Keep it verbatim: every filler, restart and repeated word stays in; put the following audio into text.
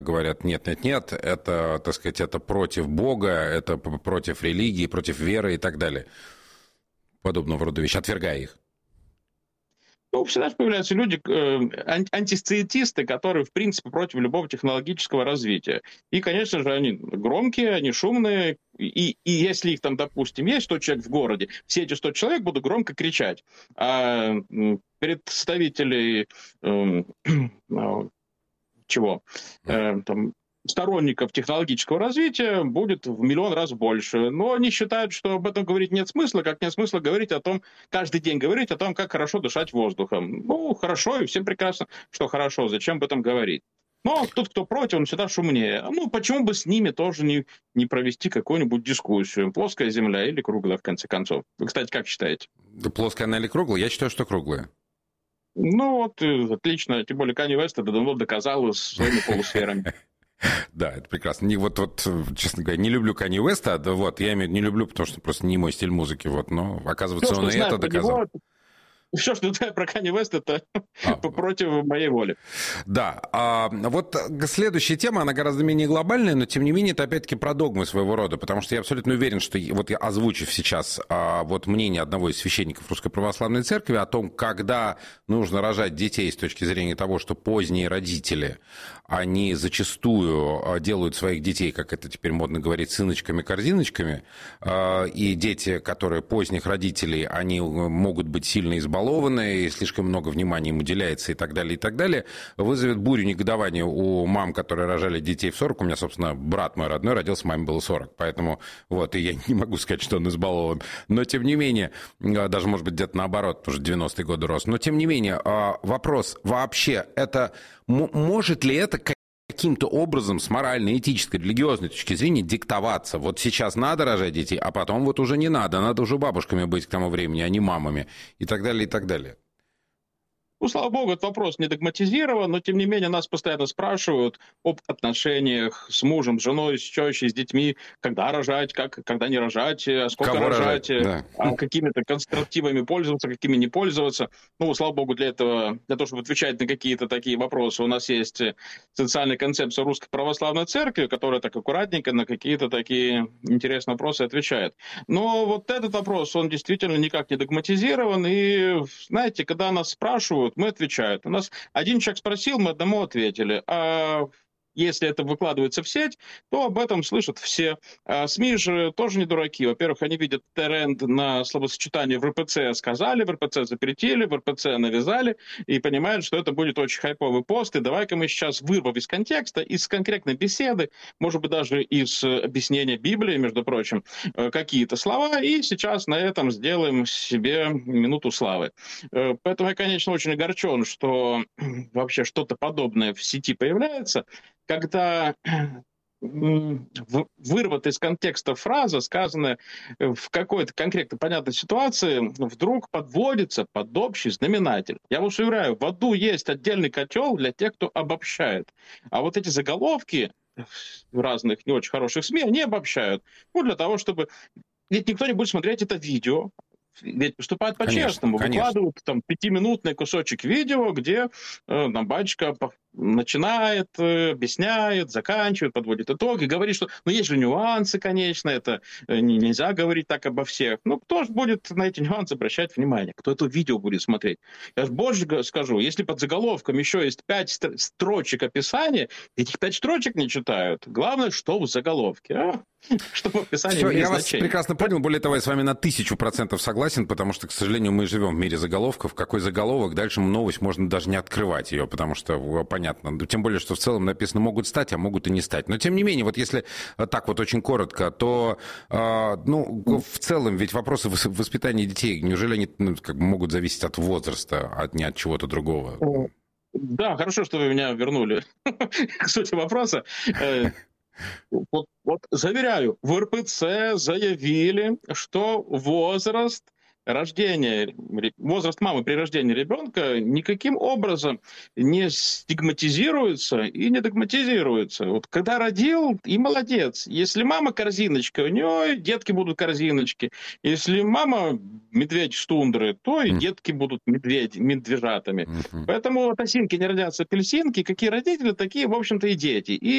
говорят, нет, нет, нет, это, так сказать, это против Бога, это против религии, против веры и так далее. Подобного рода вещи, отвергая их. Ну, всегда же появляются люди, э, антисциентисты, которые, в принципе, против любого технологического развития. И, конечно же, они громкие, они шумные, и, и если их там, допустим, есть сто человек в городе, все эти сто человек будут громко кричать. А представители э, чего? Э, там, сторонников технологического развития будет в миллион раз больше. Но они считают, что об этом говорить нет смысла, как нет смысла говорить о том, каждый день говорить о том, как хорошо дышать воздухом. Ну, хорошо, и всем прекрасно, что хорошо, зачем об этом говорить. Но тот, кто против, он всегда шумнее. Ну, почему бы с ними тоже не, не провести какую-нибудь дискуссию? Плоская Земля или круглая, в конце концов? Вы, кстати, как считаете? Да, плоская она или круглая? Я считаю, что круглая. Ну, вот, отлично. Тем более Канье Уэст это давно доказал своими полусферами. Да, это прекрасно. Не, вот, вот, честно говоря, не люблю Канье Уэста, да, вот, я имею, не люблю, потому что просто не мой стиль музыки, вот, но, оказывается, Все, он и это доказал. Него, все, что знаю про Канье Уэста, это а, против моей воли. Да. А, вот следующая тема, она гораздо менее глобальная, но, тем не менее, это, опять-таки, про догмы своего рода, потому что я абсолютно уверен, что, вот я озвучив сейчас а, вот мнение одного из священников Русской Православной Церкви о том, когда нужно рожать детей с точки зрения того, что поздние родители, они зачастую делают своих детей, как это теперь модно говорить, сыночками-корзиночками, и дети, которые поздних родителей, они могут быть сильно избалованы, и слишком много внимания им уделяется и так далее, и так далее, вызовет бурю негодования у мам, которые рожали детей в сорок. У меня, собственно, брат мой родной родился, маме было сорок, поэтому вот, и я не могу сказать, что он избалован. Но, тем не менее, даже, может быть, где-то наоборот, потому что девяностые годы рос, но, тем не менее, вопрос вообще, это может ли это каким-то образом с моральной, этической, религиозной точки зрения диктоваться? Вот сейчас надо рожать детей, а потом вот уже не надо, надо уже бабушками быть к тому времени, а не мамами, и так далее, и так далее. Ну, слава богу, этот вопрос не догматизирован, но, тем не менее, нас постоянно спрашивают об отношениях с мужем, с женой, с тещей, с детьми, когда рожать, как, когда не рожать, сколько Кого рожать, рожать? Да. какими-то конструктивами пользоваться, какими не пользоваться. Ну, слава богу, для этого, для того, чтобы отвечать на какие-то такие вопросы, у нас есть социальная концепция Русской Православной Церкви, которая так аккуратненько на какие-то такие интересные вопросы отвечает. Но вот этот вопрос, он действительно никак не догматизирован, и, знаете, когда нас спрашивают, мы отвечаем. У нас один человек спросил, мы одному ответили. А если это выкладывается в сеть, то об этом слышат все. А СМИ же тоже не дураки. Во-первых, они видят тренд на словосочетание в эр пэ цэ сказали, в эр пэ цэ запретили, в эр пэ цэ навязали, и понимают, что это будет очень хайповый пост. И давай-ка мы сейчас, вырвав из контекста, из конкретной беседы, может быть, даже из объяснения Библии, между прочим, какие-то слова, и сейчас на этом сделаем себе минуту славы. Поэтому я, конечно, очень огорчен, что вообще что-то подобное в сети появляется, когда вырвата из контекста фраза, сказанная в какой-то конкретно понятной ситуации, вдруг подводится под общий знаменатель. Я вас уверяю, в аду есть отдельный котел для тех, кто обобщает. А вот эти заголовки разных не очень хороших СМИ, они обобщают. Ну, для того, чтобы... Ведь никто не будет смотреть это видео. Ведь поступают по-честному. Выкладывают там пятиминутный кусочек видео, где э, там батюшка начинает, э, объясняет, заканчивает, подводит итоги, говорит, что ну есть же нюансы, конечно, это э, нельзя говорить так обо всех. Ну, кто же будет на эти нюансы обращать внимание? Кто это видео будет смотреть? Я же больше скажу, если под заголовком еще есть пять строчек описания, этих пять строчек не читают. Главное, что в заголовке, а? Что в описании Все, я вас значение. прекрасно понял. Более того, я с вами на тысячу процентов согласен, потому что, к сожалению, мы живем в мире заголовков. Какой заголовок? Дальше новость можно даже не открывать ее, потому что понятно. Тем более, что в целом написано могут стать, а могут и не стать. Но, тем не менее, вот если так вот очень коротко, то, э, ну, в целом ведь вопросы воспитания детей, неужели они ну, как бы могут зависеть от возраста, а не от чего-то другого? Да, хорошо, что вы меня вернули к сути вопроса. Вот, вот заверяю, в эр пэ цэ заявили, что возраст рождение, возраст мамы при рождении ребенка никаким образом не стигматизируется и не догматизируется. Вот когда родил, и молодец. Если мама корзиночка, у нее детки будут корзиночки. Если мама медведь с тундры, то и детки будут медведь, медвежатами. Поэтому от осинки не родятся апельсинки. Какие родители, такие, в общем-то, и дети. И